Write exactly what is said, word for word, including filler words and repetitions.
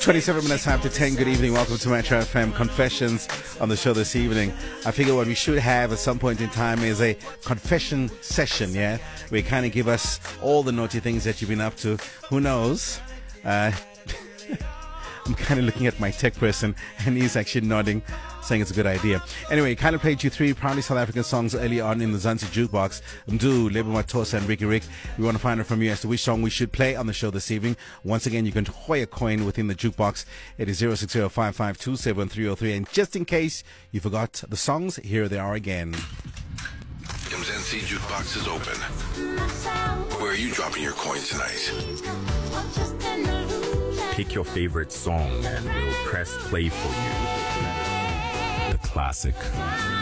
twenty-seven minutes after ten. Good evening. Welcome to Metro F M Confessions on the show this evening. I figure what we should have at some point in time is a confession session, yeah? Where you kind of give us all the naughty things that you've been up to. Who knows? Uh, I'm kind of looking at my tech person and he's actually nodding, saying it's a good idea. Anyway, kind of played you three proudly South African songs early on in the Zanzi Jukebox. Mdu, Lebo Matosa and Ricky Rick. We want to find out from you as to which song we should play on the show this evening. Once again, you can throw a coin within the jukebox. It is zero six zero five five two seven three zero three. And just in case you forgot the songs, here they are again. M Z N C Jukebox is open. Where are you dropping your coin tonight? Pick your favorite song and we'll press play for you. The classic